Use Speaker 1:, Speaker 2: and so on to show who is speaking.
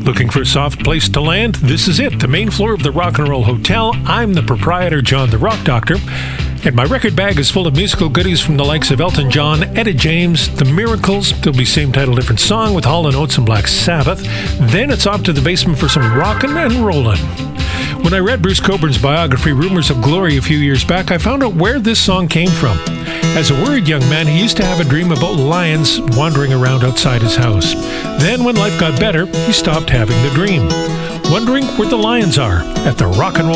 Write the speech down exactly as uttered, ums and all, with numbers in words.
Speaker 1: Looking for a soft place to land? This is it, the main floor of the Rock and Roll Hotel. I'm the proprietor, John the Rock Doctor, and my record bag is full of musical goodies from the likes of Elton John, Etta James, The Miracles. There'll be same title, different song with Hall and Oates and Black Sabbath. Then it's off to the basement for some rockin' and rollin'. When I read Bruce Cockburn's biography, Rumors of Glory, a few years back, I found out where this song came from. As a worried young man, he used to have a dream about lions wandering around outside his house. Then, when life got better, he stopped having the dream, wondering where the lions are at the Rock and Roll